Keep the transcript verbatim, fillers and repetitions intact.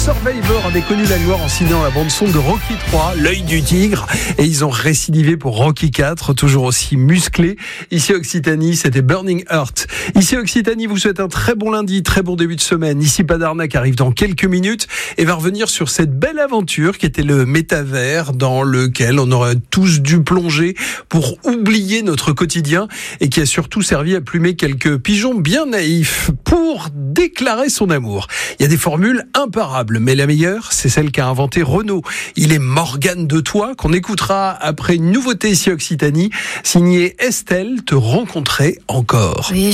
Survivor avait connu la gloire en signant la bande-son de Rocky trois, L'œil du tigre, et ils ont récidivé pour Rocky quatre, toujours aussi musclé. Ici Occitanie, c'était Burning Heart. Ici Occitanie vous souhaite un très bon lundi, très bon début de semaine. Ici Pas d'arnaque arrive dans quelques minutes et va revenir sur cette belle aventure qui était le métavers dans lequel on aurait tous dû plonger pour oublier notre quotidien et qui a surtout servi à plumer quelques pigeons bien naïfs pour déclarer son amour. Il y a des formules imparables, mais la meilleure, c'est celle qu'a inventée Renaud. Il est Morgane de Toi, qu'on écoutera après une nouveauté ici Occitanie, signée Estelle, Te rencontrer encore. Oui.